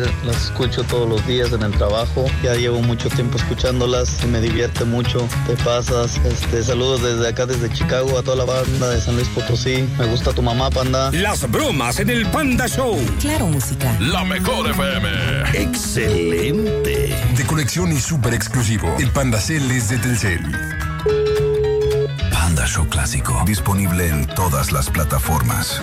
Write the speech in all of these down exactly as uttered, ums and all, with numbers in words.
las escucho todos los días en el trabajo. Ya llevo mucho tiempo escuchándolas y me divierte mucho. Te pasas. Este, saludos desde acá, desde Chicago, a toda la banda de San Luis Potosí. Me gusta tu mamá, Panda. Las bromas en el Panda Show. Claro, música. La mejor F M. Excelente. De colección y súper exclusivo. El Panda Cel es de Telcel. Panda Show Clásico. Disponible en todas las plataformas.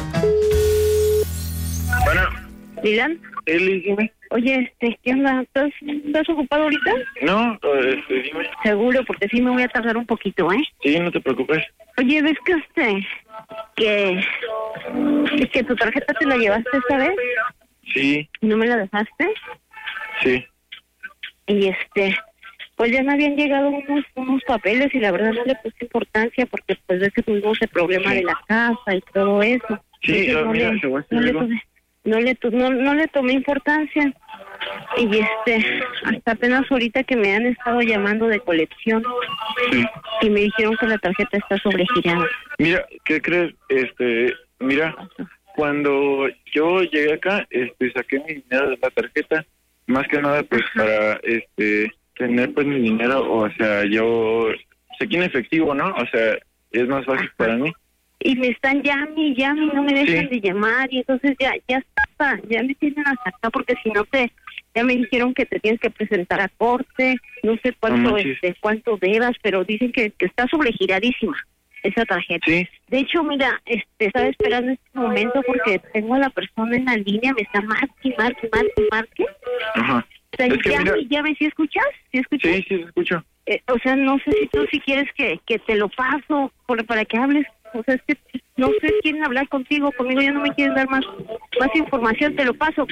Bueno. ¿Dylan? Eli, dime. Oye, este, ¿qué onda? ¿Estás, ¿Estás ocupado ahorita? No, este, dime. Seguro, porque sí me voy a tardar un poquito, ¿eh? Sí, no te preocupes. Oye, ¿ves que este, que, que tu tarjeta te la llevaste esta vez? Sí. ¿No me la dejaste? Sí. Y este, pues ya me habían llegado unos, unos papeles y la verdad no le puse importancia porque pues ves que tuvimos el problema de la casa y todo eso. Sí, Entonces, no, no, mira, le, te voy a no, le algo. tomé, no, le, no, no le tomé importancia. Y este, hasta apenas ahorita que me han estado llamando de colección Sí. y me dijeron que la tarjeta está sobregirada. Mira, ¿qué crees? Este, mira, cuando yo llegué acá, este, saqué mi dinero de la tarjeta, más que nada, pues, para, este, tener, pues, mi dinero, o sea, yo, saqué en efectivo, ¿no? O sea, es más fácil Ajá. para mí. Y me están llame y llame y no me dejan Sí. de llamar y entonces ya ya está, ya me tienen hasta acá porque si no te, ya me dijeron que te tienes que presentar a corte, no sé cuánto No manches. este, cuánto debas, pero dicen que, que está sobregiradísima esa tarjeta. Sí. De hecho, mira, este, estaba esperando este momento porque tengo a la persona en la línea, me está marque, marque, marque, marque. Ajá. O sea, Es que llame mira- y llame, ¿sí escuchas? ¿Sí escuchas? Sí, sí, te escucho. Eh, o sea, no sé si tú si quieres que, que te lo paso por, para que hables. O sea, es que no sé, quieren hablar contigo, conmigo ya no me quieren dar más más información, te lo paso, ¿ok?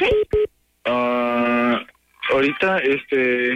Ah, ahorita, este...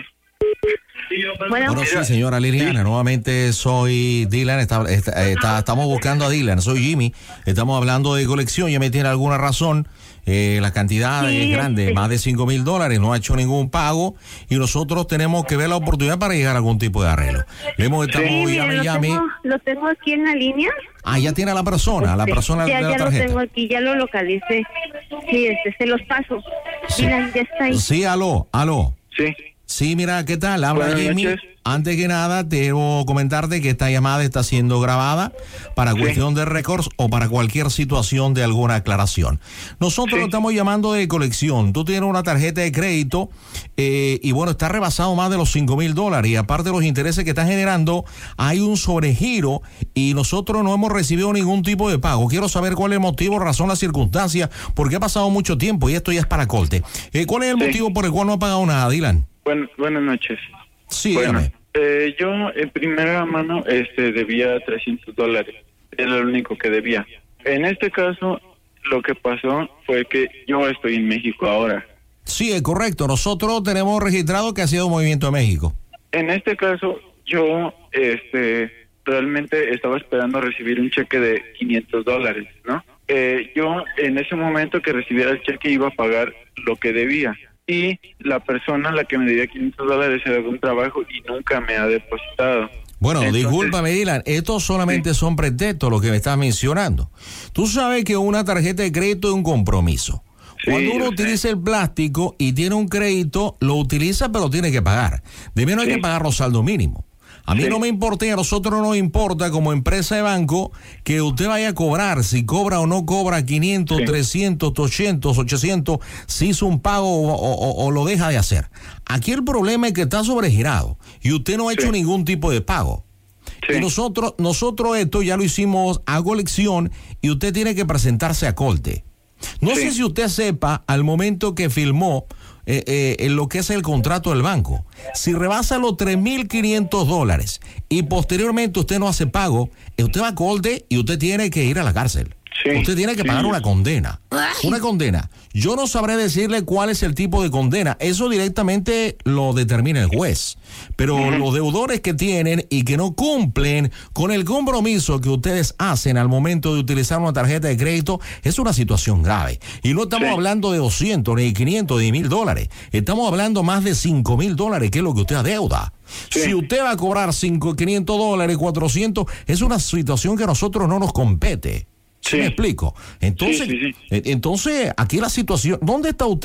Bueno, Bueno, sí, señora Liliana, nuevamente soy Dylan, está, está- está- estamos buscando a Dylan, soy Jimmy, estamos hablando de colección, ya me tiene alguna razón, eh, la cantidad Sí, es grande, este. más de cinco mil dólares, no ha hecho ningún pago y nosotros tenemos que ver la oportunidad para llegar a algún tipo de arreglo. Le hemos estado sí, mire, llame, lo, llame. tengo, lo tengo aquí en la línea. Ah, ya tiene a la persona, la Este, persona ya, de la ya lo tarjeta. tengo aquí, ya lo localicé. Sí, este, se los paso. Sí. Dylan, ya está ahí. Sí, aló, aló. Sí. Sí, mira, ¿qué tal? Habla Buenas Jimmy. noches. Antes que nada, debo comentarte que esta llamada está siendo grabada para Sí. cuestión de récords o para cualquier situación de alguna aclaración. Nosotros Sí. estamos llamando de colección. Tú tienes una tarjeta de crédito eh, y bueno, está rebasado más de los cinco mil dólares y aparte de los intereses que está generando, hay un sobregiro y nosotros no hemos recibido ningún tipo de pago. Quiero saber cuál es el motivo, razón, la circunstancia, porque ha pasado mucho tiempo y esto ya es para corte. Eh, ¿Cuál es el Sí. motivo por el cual no ha pagado nada, Dylan? Buen, buenas noches. Sí, Bueno, dígame. eh, yo en primera mano este debía trescientos dólares. Era lo único que debía. En este caso, lo que pasó fue que yo estoy en México ahora. Sí, es correcto. Nosotros tenemos registrado que ha sido un movimiento de México. En este caso, yo este realmente estaba esperando recibir un cheque de quinientos dólares, ¿no? Eh, yo en ese momento que recibiera el cheque iba a pagar lo que debía. Y la persona a la que me debía quinientos dólares se dejó un trabajo y nunca me ha depositado. Bueno, Entonces- discúlpame, Dylan, estos solamente son pretextos lo que me estás mencionando. Tú sabes que una tarjeta de crédito es un compromiso. Sí, Cuando uno yo sé. utiliza el plástico y tiene un crédito, lo utiliza pero tiene que pagar. De menos hay Sí. que pagar los saldos mínimos. A mí Sí. no me importa y a nosotros no nos importa como empresa de banco que usted vaya a cobrar, si cobra o no cobra quinientos, Sí. trescientos, ochocientos, ochocientos, si hizo un pago o, o- o lo deja de hacer. Aquí el problema es que está sobregirado y usted no ha Sí. hecho ningún tipo de pago. Sí. Y nosotros, nosotros esto ya lo hicimos a colección y usted tiene que presentarse a corte. No Sí. sé si usted sepa al momento que firmó eh, eh, en lo que es el contrato del banco, si rebasa los tres mil quinientos dólares y posteriormente usted no hace pago, eh, usted va a corte y usted tiene que ir a la cárcel. Sí, Usted tiene que sí. pagar una condena. Una condena. Yo no sabré decirle cuál es el tipo de condena. Eso directamente lo determina el juez. Pero Ujú. los deudores que tienen y que no cumplen con el compromiso que ustedes hacen al momento de utilizar una tarjeta de crédito es una situación grave. Y no estamos Sí. hablando de doscientos, ni quinientos, ni mil dólares. Estamos hablando más de cinco mil dólares, que es lo que usted adeuda. Sí. Si usted va a cobrar cinco, quinientos dólares, cuatrocientos, es una situación que a nosotros no nos compete. ¿Sí Sí. me explico? Entonces, Sí, sí, sí. eh, entonces aquí la situación, ¿dónde está usted?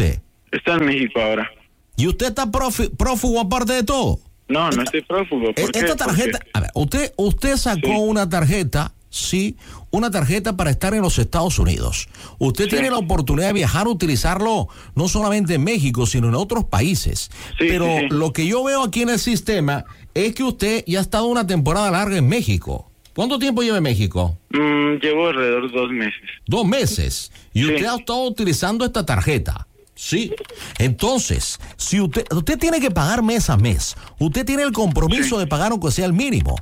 Está en México ahora. ¿Y usted está profi- prófugo aparte de todo? No, no Esta, estoy prófugo. ¿Por esta qué? tarjeta, Porque... a ver, usted, usted sacó Sí. una tarjeta, sí, una tarjeta para estar en los Estados Unidos. Usted Sí. tiene la oportunidad de viajar, utilizarlo no solamente en México, sino en otros países. Sí, Pero sí, sí. lo que yo veo aquí en el sistema es que usted ya ha estado una temporada larga en México. ¿Cuánto tiempo lleva en México? Mm, llevo alrededor de dos meses. Dos meses. Y Sí. usted ha estado utilizando esta tarjeta. Sí. Entonces, si usted, usted tiene que pagar mes a mes, usted tiene el compromiso Sí. de pagar aunque sea el mínimo.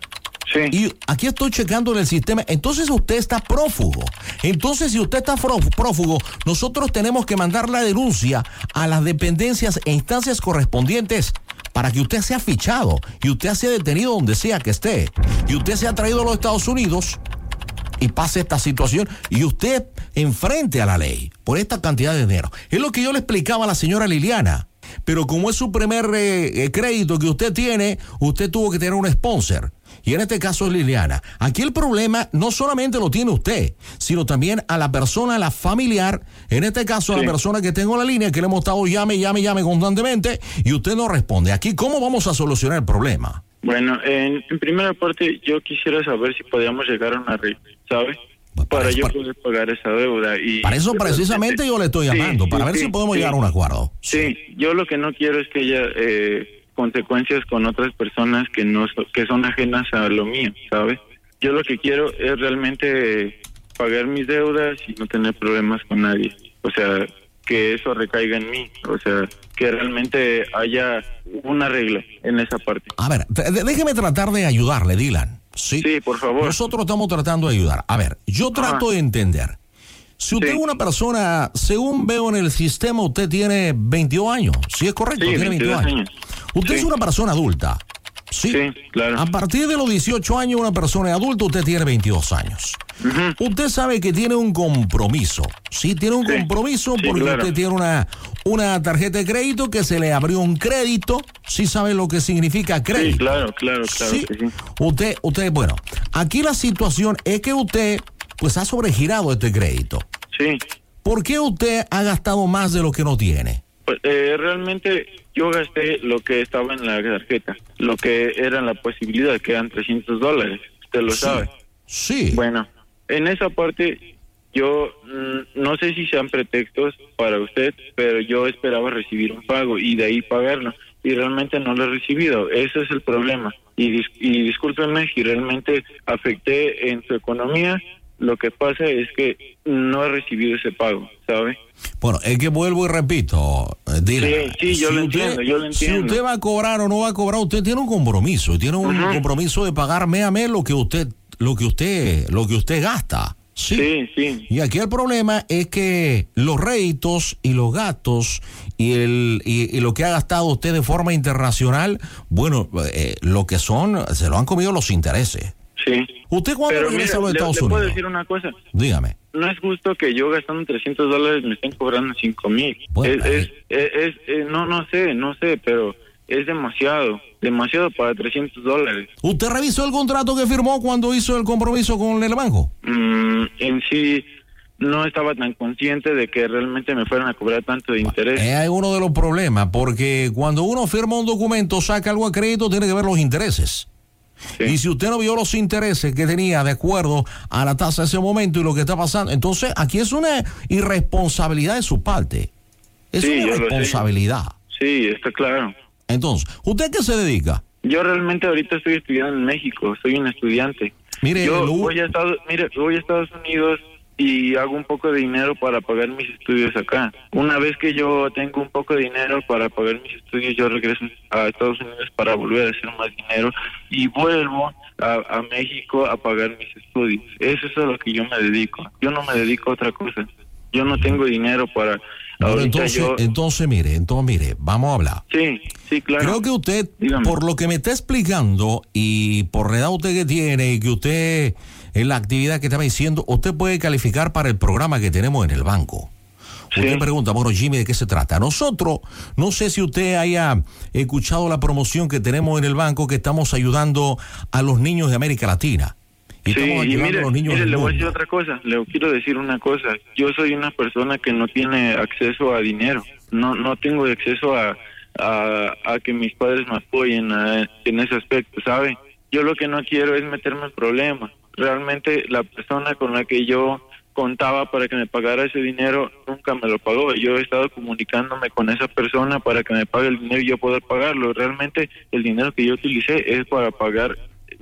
Sí. Y aquí estoy checando en el sistema, entonces usted está prófugo. Entonces, si usted está fro- prófugo, nosotros tenemos que mandar la denuncia a las dependencias e instancias correspondientes para que usted sea fichado y usted sea detenido donde sea que esté. Y usted sea traído a los Estados Unidos y pase esta situación y usted enfrente a la ley por esta cantidad de dinero. Es lo que yo le explicaba a la señora Liliana. Pero como es su primer eh, eh, crédito que usted tiene, usted tuvo que tener un sponsor. Y en este caso es Liliana. Aquí el problema no solamente lo tiene usted, sino también a la persona, a la familiar, en este caso a Sí. la persona que tengo en la línea, que le hemos estado llame, llame, llame constantemente, y usted no responde. Aquí, ¿cómo vamos a solucionar el problema? Bueno, en, en primera parte yo quisiera saber si podíamos llegar a una arreglo, ¿sabe? Pues para Para eso- yo para- poder pagar esa deuda. Y Para eso precisamente yo le estoy Sí, llamando, para sí, ver sí, si podemos sí. llegar a un acuerdo. Sí, yo lo que no quiero es que haya eh, consecuencias con otras personas que no so- que son ajenas a lo mío, ¿sabes? Yo lo que quiero es realmente eh, pagar mis deudas y no tener problemas con nadie. O sea, que eso recaiga en mí. O sea, que realmente haya una regla en esa parte. A ver, t- de- déjeme tratar de ayudarle, Dylan. Sí, Sí, por favor. Nosotros estamos tratando de ayudar. A ver, yo trato Ajá. de entender. Si usted Sí. es una persona, según veo en el sistema, usted tiene veintidós años. ¿Sí es correcto? Sí, tiene veintidós años. años. Usted Sí. es una persona adulta. Sí. Sí, claro. A partir de los dieciocho años, una persona adulta, usted tiene veintidós años. Ujú. Usted sabe que tiene un compromiso. Sí, tiene un Sí. compromiso Sí, porque claro. usted tiene una, una tarjeta de crédito que se le abrió un crédito. Sí sabe lo que significa crédito. Sí, claro, claro, claro Sí. que sí. Usted, usted, bueno, aquí la situación es que usted, pues, ha sobregirado este crédito. Sí. ¿Por qué usted ha gastado más de lo que no tiene? Pues, eh, realmente yo gasté lo que estaba en la tarjeta, lo que era la posibilidad, que eran trescientos dólares, usted lo Sí. sabe. Sí. Bueno, en esa parte yo mm, no sé si sean pretextos para usted, pero yo esperaba recibir un pago y de ahí pagarlo, y realmente no lo he recibido. Ese es el problema. Y, dis- y discúlpenme si realmente afecté en su economía. Lo que pasa es que no he recibido ese pago, ¿sabe? Bueno, es que vuelvo y repito, eh, Dylan, Sí, sí, yo lo entiendo, yo lo entiendo. Si usted va a cobrar o no va a cobrar, usted tiene un compromiso, tiene un Ujú. compromiso de pagar mes a mes lo que usted, lo que usted, lo que usted gasta. Sí. Sí, sí. Y aquí el problema es que los réditos y los gastos y el y, y lo que ha gastado usted de forma internacional, bueno, eh, lo que son, se lo han comido los intereses. Sí. ¿Usted cuándo Pero regresa mira, a los le, Estados le puedo Unidos? decir una cosa. Dígame. No es justo que yo gastando trescientos dólares me estén cobrando cinco mil. Bueno, es, eh. es, es, es- eh, no, no sé, no sé, pero es demasiado, demasiado para trescientos dólares. ¿Usted revisó el contrato que firmó cuando hizo el compromiso con el banco? Mm, en sí, no estaba tan consciente de que realmente me fueran a cobrar tanto de interés. Es uno de los problemas, porque cuando uno firma un documento, saca algo a crédito, tiene que ver los intereses. Sí. Y si usted no vio los intereses que tenía de acuerdo a la tasa de ese momento y lo que está pasando, entonces aquí es una irresponsabilidad de su parte. Es Sí, una yo lo sé. irresponsabilidad. Sí, está claro. Entonces, ¿usted a qué se dedica? Yo realmente ahorita estoy estudiando en México, soy un estudiante. Mire, yo lo- voy a Estados, mire, voy a Estados Unidos y hago un poco de dinero para pagar mis estudios acá. Una vez que yo tengo un poco de dinero para pagar mis estudios, yo regreso a Estados Unidos para volver a hacer más dinero y vuelvo a, a México a pagar mis estudios. Eso es a lo que yo me dedico. Yo no me dedico a otra cosa. Yo no tengo dinero para... Bueno, ahorita entonces, yo... entonces, mire, entonces, mire, vamos a hablar. Sí, sí, claro. Creo que usted, Dígame. por lo que me está explicando y por la edad usted que tiene y que usted, en la actividad que estaba diciendo, usted puede calificar para el programa que tenemos en el banco. Sí. Usted pregunta, bueno, Jimmy, ¿de qué se trata? Nosotros, no sé si usted haya escuchado la promoción que tenemos en el banco, que estamos ayudando a los niños de América Latina. Y Sí, estamos y ayudando mire, a los niños mire, del le voy a decir mundo. otra cosa, le quiero decir una cosa. Yo soy una persona que no tiene acceso a dinero. no no tengo acceso a, a, a que mis padres me apoyen a, en ese aspecto, ¿sabe? Yo lo que no quiero es meterme en problemas. Realmente la persona con la que yo contaba para que me pagara ese dinero nunca me lo pagó. Yo he estado comunicándome con esa persona para que me pague el dinero y yo poder pagarlo. Realmente el dinero que yo utilicé es para pagar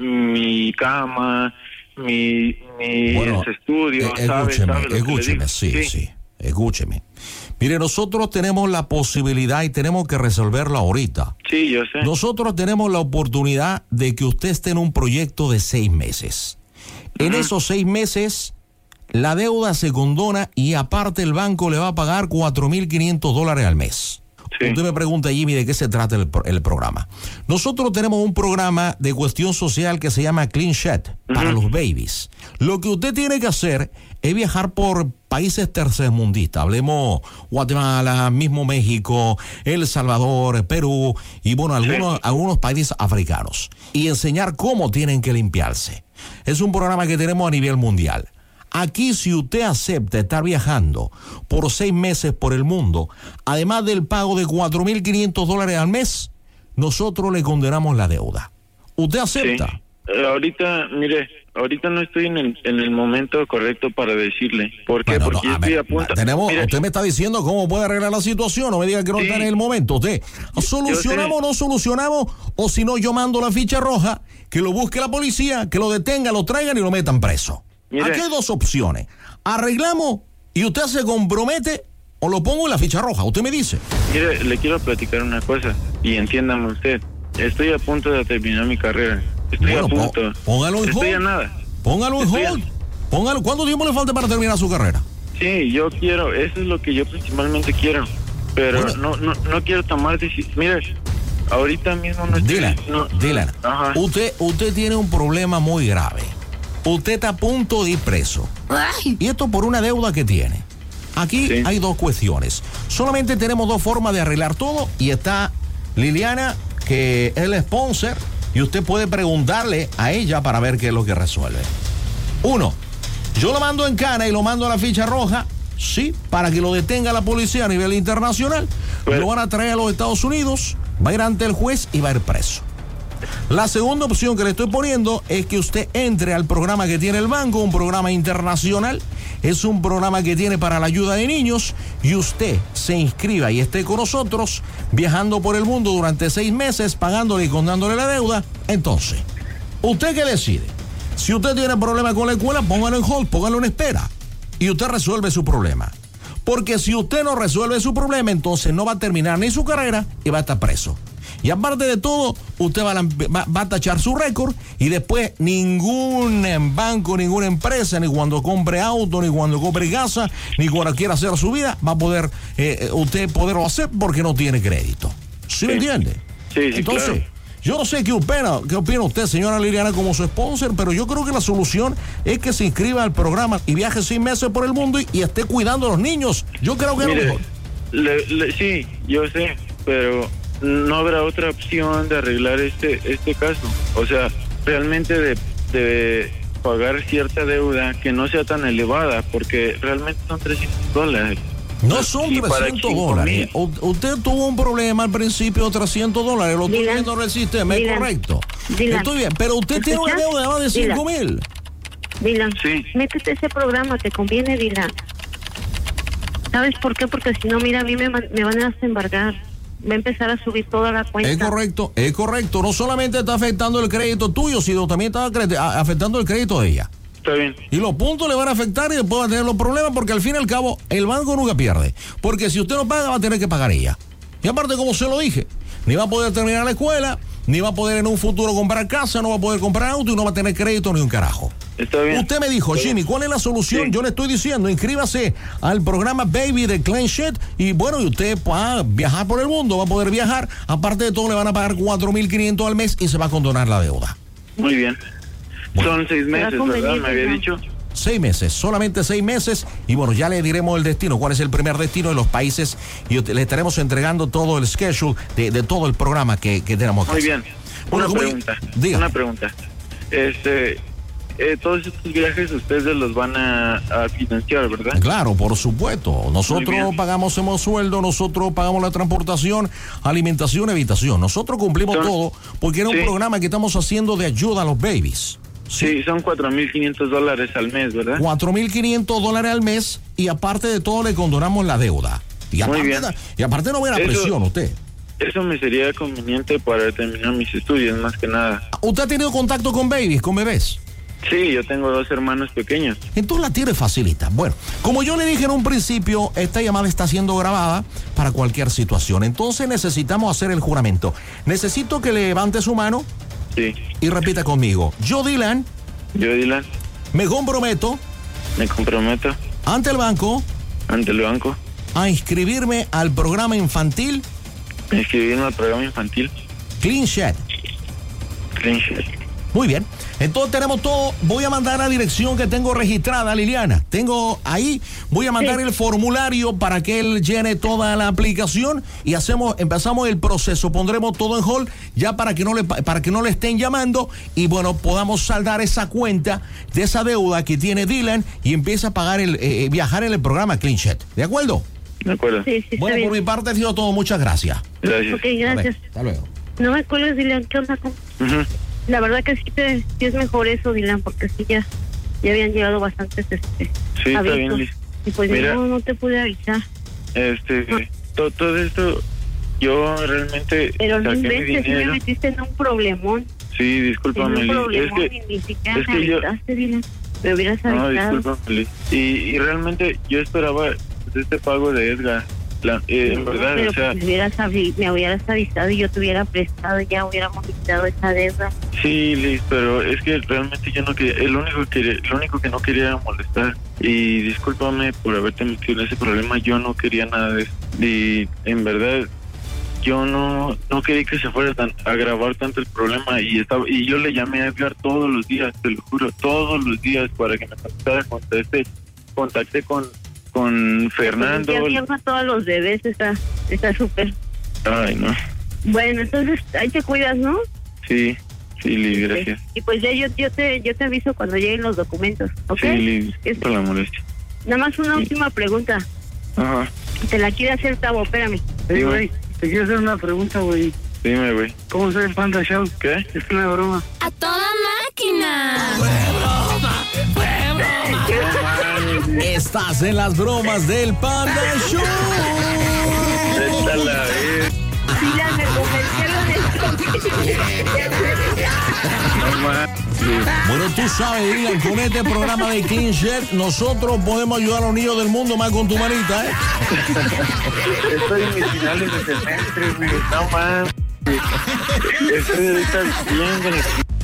mi cama, mi, mis bueno, estudios, eh, ¿sabe? escúcheme, ¿sabe lo que escúcheme, le digo? sí, sí, sí, escúcheme. Mire, nosotros tenemos la posibilidad y tenemos que resolverlo ahorita. Sí, yo sé. Nosotros tenemos la oportunidad de que usted esté en un proyecto de seis meses. En Ujú. esos seis meses, la deuda se condona y aparte el banco le va a pagar cuatro mil quinientos dólares al mes. Sí. Usted me pregunta, Jimmy, ¿de qué se trata el, pro- el programa? Nosotros tenemos un programa de cuestión social que se llama Clean Shed para Ujú. los babies. Lo que usted tiene que hacer es viajar por países tercermundistas. Hablemos Guatemala, mismo México, El Salvador, Perú y bueno, algunos, Sí. algunos países africanos. Y enseñar cómo tienen que limpiarse. Es un programa que tenemos a nivel mundial. Aquí, si usted acepta estar viajando por seis meses por el mundo, además del pago de cuatro mil quinientos dólares al mes, nosotros le condenamos la deuda. ¿Usted acepta? Sí. Eh, ahorita, mire, ahorita no estoy en el, en el momento correcto para decirle. ¿Por qué? Bueno, no, Porque a estoy ver, a punto. tenemos, Mire, usted me está diciendo cómo puede arreglar la situación, no me diga que no Sí. está en el momento. Usted, ¿solucionamos o no solucionamos? O si no, yo mando la ficha roja, que lo busque la policía, que lo detenga, lo traigan y lo metan preso. Mire. Aquí hay dos opciones. Arreglamos y usted se compromete o lo pongo en la ficha roja. Usted me dice. mire, le quiero platicar una cosa y entiéndame usted. Estoy a punto de terminar mi carrera. Estoy Bueno, a pó- punto. póngalo en Estoy hold. a nada. Póngalo en Estoy a- hold. Póngalo. ¿Cuánto tiempo le falta para terminar su carrera? Sí, yo quiero, eso es lo que yo principalmente quiero. Pero Bueno. no, no, no quiero tomar decisiones. Mire, ahorita mismo no estoy. Dylan, no, Dylan, Ajá. usted, usted tiene un problema muy grave. Usted está a punto de ir preso. Y esto por una deuda que tiene. Aquí Sí. hay dos cuestiones. Solamente tenemos dos formas de arreglar todo y está Liliana, que es el sponsor, y usted puede preguntarle a ella para ver qué es lo que resuelve. Uno, yo lo mando en cana y lo mando a la ficha roja, sí, para que lo detenga la policía a nivel internacional. Pues- Lo van a traer a los Estados Unidos, va a ir ante el juez y va a ir preso. La segunda opción que le estoy poniendo es que usted entre al programa que tiene el banco, un programa internacional, es un programa que tiene para la ayuda de niños y usted se inscriba y esté con nosotros viajando por el mundo durante seis meses, pagándole y contándole la deuda. Entonces, ¿usted qué decide? Si usted tiene problemas con la escuela, póngalo en hold, póngalo en espera y usted resuelve su problema. Porque si usted no resuelve su problema, entonces no va a terminar ni su carrera y va a estar preso. Y aparte de todo, usted va a, va, va a tachar su récord y después ningún banco, ninguna empresa, ni cuando compre auto, ni cuando compre casa, ni cuando quiera hacer su vida, va a poder eh, usted poderlo hacer porque no tiene crédito. ¿Sí, me Sí. entiende? Sí, sí, Entonces, claro. yo no sé qué opina, qué opina usted, señora Liliana, como su sponsor, pero yo creo que la solución es que se inscriba al programa y viaje seis meses por el mundo y, y esté cuidando a los niños. Yo creo que es lo Mire, mejor. le- le- sí, yo sé, pero no habrá otra opción de arreglar este este caso. O sea, realmente de, de pagar cierta deuda que no sea tan elevada, porque realmente son trescientos dólares. No son Y para trescientos cinco dólares. mil. U- Usted tuvo un problema al principio de trescientos dólares. Lo estoy Dylan, viendo en el sistema, es Dylan, correcto. Dylan, Estoy bien, pero usted ¿me tiene una escuchas? deuda de más de Dylan. cinco mil. Dylan, Sí. métete a ese programa, te conviene, Dylan. ¿Sabes por qué? Porque si no, mira, a mí me, man- me van a desembargar. Va a empezar a subir toda la cuenta. Es correcto, es correcto. No solamente está afectando el crédito tuyo, sino también está cre- a- afectando el crédito de ella. Está bien. Y los puntos le van a afectar y después va a tener los problemas porque al fin y al cabo el banco nunca pierde. Porque si usted no paga va a tener que pagar ella. Y aparte, como se lo dije, ni va a poder terminar la escuela, ni va a poder en un futuro comprar casa, no va a poder comprar auto y no va a tener crédito ni un carajo. Está bien. Usted me dijo, Jimmy, ¿cuál es la solución? Sí. Yo le estoy diciendo, inscríbase al programa Baby de Clean Shed y bueno, y usted va a viajar por el mundo, va a poder viajar. Aparte de todo, le van a pagar cuatro mil quinientos al mes y se va a condonar la deuda. Muy bien. Bueno. Son seis meses, ¿verdad? conveniente, Me había ¿no? dicho. Seis meses, solamente seis meses. Y bueno, ya le diremos el destino, cuál es el primer destino de los países. Y le estaremos entregando todo el schedule de, de todo el programa que, que tenemos que Muy hacer. bien. Bueno, Una como- pregunta. Dígame. Una pregunta. Este, eh, todos estos viajes ustedes los van a, a financiar, ¿verdad? Claro, por supuesto. Nosotros pagamos hemos sueldo, nosotros pagamos la transportación, alimentación, habitación. Nosotros cumplimos Son, todo porque era un sí. programa que estamos haciendo de ayuda a los babies. Sí, sí son cuatro mil quinientos dólares al mes, ¿verdad? cuatro mil quinientos dólares al mes y aparte de todo le condonamos la deuda. Y aparte, Muy bien. y aparte no ve la Eso, presión usted. Eso me sería conveniente para terminar mis estudios, más que nada. ¿Usted ha tenido contacto con babies, con bebés? Sí, yo tengo dos hermanos pequeños. Entonces la tiene facilita. Bueno, como yo le dije en un principio, esta llamada está siendo grabada para cualquier situación. Entonces necesitamos hacer el juramento. Necesito que levante su mano Sí. y repita conmigo. Yo, Dylan, Yo, Dylan, me comprometo me comprometo ante el banco ante el banco a inscribirme al programa infantil a inscribirme al programa infantil Clean Shed. Clean Shed. Muy bien. Entonces tenemos todo. Voy a mandar la dirección que tengo registrada, Liliana. Tengo ahí, voy a mandar Sí. el formulario para que él llene toda la aplicación y hacemos, empezamos el proceso. Pondremos todo en hold ya para que no le, para que no le estén llamando y bueno, podamos saldar esa cuenta de esa deuda que tiene Dylan y empieza a pagar el, eh, viajar en el programa Clean Shed. ¿De acuerdo? De acuerdo. Sí, sí, Bueno, está por mi bien. parte ha sido todo. Muchas gracias. Gracias. Ok, gracias. Vale, hasta luego. No me acuerdo, Dylan, ¿qué onda con...? Ujú. La verdad que sí, te, sí es mejor eso, Dylan, porque sí ya, ya habían llegado bastantes este, Sí, está avisos. bien, Liz. Y pues Mira. no, no te pude avisar. Este, to- todo esto, yo realmente Pero no saqué mi inventes, sí me dinero. metiste en un problememón. Sí, En discúlpame, un Liz. Es problemón y que, ni siquiera es me que yo- avisaste, Dylan. Me hubieras no, avisado. discúlpame, Liz. Y, y realmente yo esperaba pues, este pago de Edgar. La, eh, en No, verdad, pero o sea, pues me hubieras, avi- me hubieras avisado y yo te hubiera prestado, ya hubiéramos quitado esa deuda. sí, Liz, pero es que realmente yo no quería, el único que quería, lo único que no quería era molestar. Y discúlpame por haberte metido en ese problema, yo no quería nada de eso. Y en verdad, yo no no quería que se fuera tan, a agravar tanto el problema y estaba y yo le llamé a Edgar todos los días, te lo juro, todos los días para que me contactara. Contacté, contacté con con Fernando. Ya mierda a todos los bebés, está está súper. Ay, no. Bueno, entonces ahí te cuidas, ¿no? Sí, sí, Liz, gracias. Y pues ya yo, yo te yo te aviso cuando lleguen los documentos, ¿ok? Sí, Liz, Es- por la molestia. Nada más una Sí. última pregunta. Ajá, Te la quiere hacer Tavo, espérame. Hey, güey, te quiero hacer una pregunta, güey. dime, güey. ¿Cómo soy el Panda Show? ¿Qué? Es una broma. ¡A toda máquina! Estás en las bromas del Panda Show. Esta la vez. Dylan, me No más. Bueno, tú sabes, Dylan, con este programa de Clean Shed, nosotros podemos ayudar a los niños del mundo más con tu manita, ¿eh? Estoy en mis finales de semestre, güey. No más. Estoy ahorita bien con el...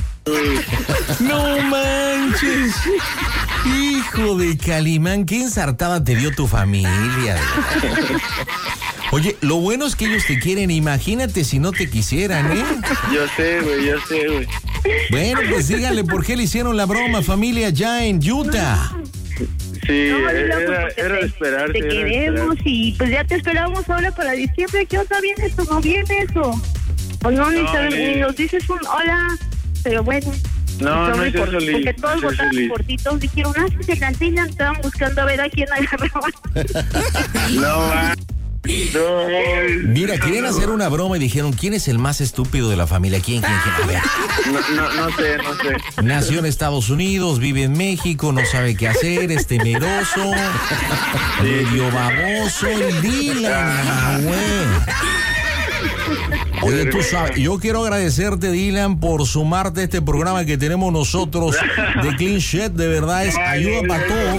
No manches. Hijo de Calimán, qué ensartada te dio tu familia. Oye, lo bueno es que ellos te quieren. Imagínate si no te quisieran, ¿eh? Yo sé, güey, yo sé, güey. Bueno, pues díganle por qué le hicieron la broma, familia, ya en Utah. Sí, No, Dylan, era, pues, porque era de te- esperarse. Te era de queremos esperarse. y pues ya te esperamos ahora para diciembre. ¿Qué onda? ¿Viene eso? ¿No viene eso? O no, ni, No, sabes, Liz. ni nos dices un hola, pero bueno. No, no Sobre es por- eso, Liz. Porque todos No es eso, votaron Liz. por ti, todos dijeron, ah, sí, se cantinan, estaban buscando a ver a quién agarraba. No más. No, Mira, querían hacer una broma y dijeron, ¿quién es el más estúpido de la familia? ¿Quién, quién, quién? A ver. no, no, no sé, no sé. Nació en Estados Unidos, vive en México, no sabe qué hacer, es temeroso, medio baboso, el Dylan, ah, güey. Oye, tú sabes, yo quiero agradecerte, Dylan, por sumarte a este programa que tenemos nosotros de Clean Shed. De verdad, es ayuda para todo.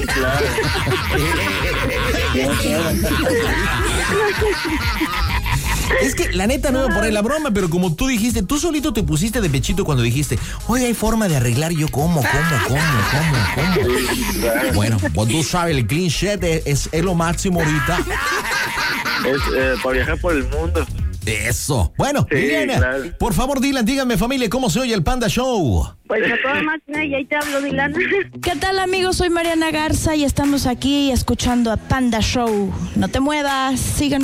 Es que la neta no iba por ahí la broma, pero como tú dijiste, tú solito te pusiste de pechito cuando dijiste, oye, hay forma de arreglar. Yo, ¿cómo, cómo, cómo, cómo, cómo? Bueno, pues tú sabes, el Clean Shed es, es, es lo máximo ahorita. Es eh, para viajar por el mundo. Eso. Bueno, Sí, Liliana, claro. por favor, Dylan, díganme, familia, ¿cómo se oye el Panda Show? Pues a toda máquina y ahí te hablo, Dylan. ¿Qué tal, amigos? Soy Mariana Garza y estamos aquí escuchando a Panda Show. No te muevas, síganos.